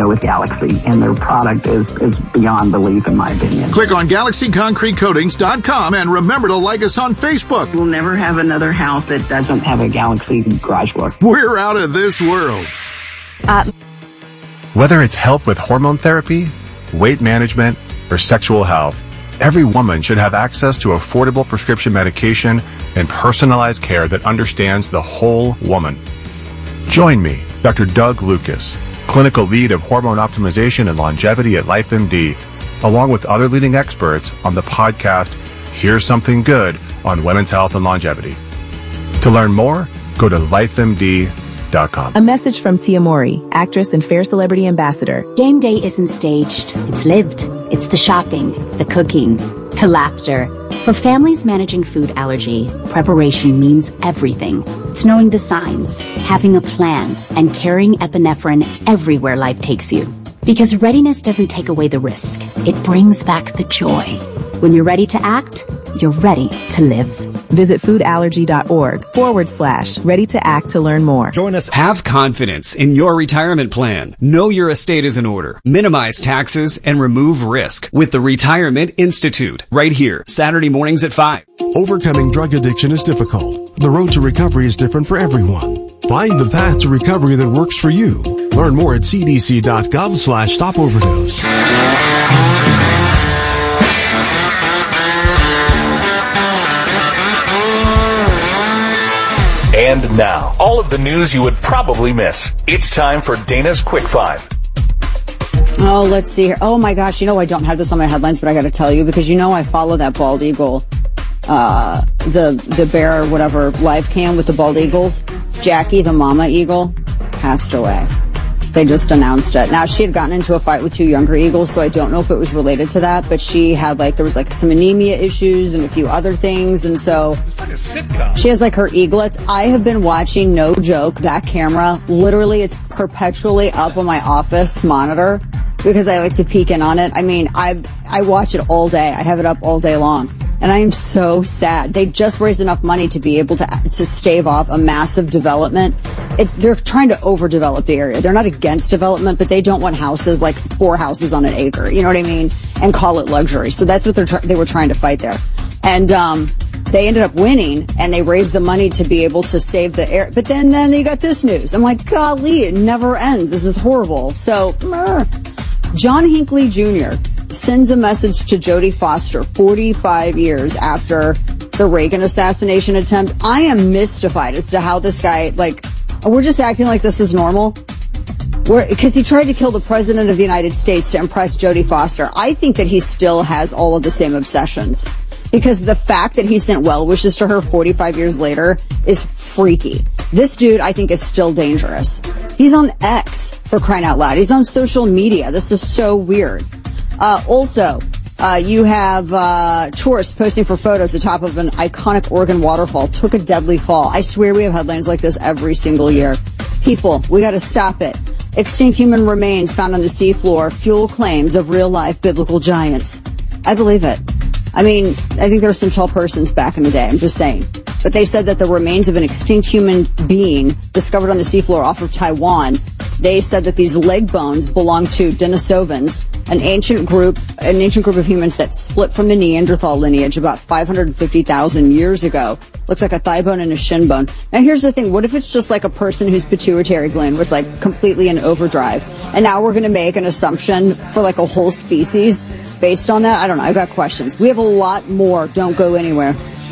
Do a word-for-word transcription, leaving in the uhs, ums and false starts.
go with Galaxy, and their product is, is beyond belief, in my opinion. Click on Galaxy Concrete Coatings dot com and remember to like us on Facebook. We'll never have another house that doesn't have a Galaxy garage door. We're out of this world. Uh, Whether it's help with hormone therapy, weight management, or sexual health, every woman should have access to affordable prescription medication and personalized care that understands the whole woman. Join me, Doctor Doug Lucas, clinical lead of hormone optimization and longevity at LifeMD, along with other leading experts on the podcast, Here's Something Good on Women's Health and Longevity. To learn more, go to life M D dot com. A message from Tia Mori, actress and Fair Celebrity Ambassador. Game day isn't staged. It's lived. It's the shopping, the cooking, the laughter. For families managing food allergy, preparation means everything. It's knowing the signs, having a plan, and carrying epinephrine everywhere life takes you. Because readiness doesn't take away the risk. It brings back the joy. When you're ready to act, you're ready to live. Visit foodallergy.org forward slash ready to act to learn more. Join us. Have confidence in your retirement plan. Know your estate is in order. Minimize taxes and remove risk with the Retirement Institute. Right here, Saturday mornings at five. Overcoming drug addiction is difficult. The road to recovery is different for everyone. Find the path to recovery that works for you. Learn more at c d c dot gov slash stop overdose. And now, all of the news you would probably miss. It's time for Dana's Quick Five. Oh, let's see here. Oh my gosh, you know I don't have this on my headlines, but I got to tell you because you know I follow that bald eagle, uh, the the bear or whatever live cam with the bald eagles. Jackie, the mama eagle, passed away. They just announced it. Now, she had gotten into a fight with two younger eagles, so I don't know if it was related to that, but she had, like, there was, like, some anemia issues and a few other things, and so It's like a sitcom. She has, like, her eaglets. I have been watching, no joke, that camera. Literally, it's perpetually up on my office monitor because I like to peek in on it. I mean, I I watch it all day. I have it up all day long. And I am so sad. They just raised enough money to be able to to stave off a massive development. It's, they're trying to overdevelop the area. They're not against development, but they don't want houses, like four houses on an acre. You know what I mean? And call it luxury. So that's what they're tr- they were trying to fight there. And um, they ended up winning, and they raised the money to be able to save the area. But then, then you got this news. I'm like, golly, it never ends. This is horrible. So, meh. John Hinckley Junior sends a message to Jodie Foster forty-five years after the Reagan assassination attempt. I am mystified as to how this guy, like, we're just acting like this is normal. Because he tried to kill the president of the United States to impress Jodie Foster. I think that he still has all of the same obsessions. Because the fact that he sent well wishes to her forty-five years later is freaky. This dude, I think, is still dangerous. He's on X, for crying out loud. He's on social media. This is so weird. Uh, also, uh, you have, uh, tourists posting for photos atop of an iconic Oregon waterfall took a deadly fall. I swear we have headlines like this every single year. People, we gotta stop it. Extinct human remains found on the seafloor fuel claims of real-life biblical giants. I believe it. I mean, I think there were some tall persons back in the day. I'm just saying. But they said that the remains of an extinct human being discovered on the seafloor off of Taiwan, they said that these leg bones belong to Denisovans, an ancient group, an ancient group of humans that split from the Neanderthal lineage about five hundred fifty thousand years ago. Looks like a thigh bone and a shin bone. Now here's the thing. What if it's just like a person whose pituitary gland was like completely in overdrive? And now we're going to make an assumption for like a whole species based on that? I don't know. I've got questions. We have a lot more. Don't go anywhere.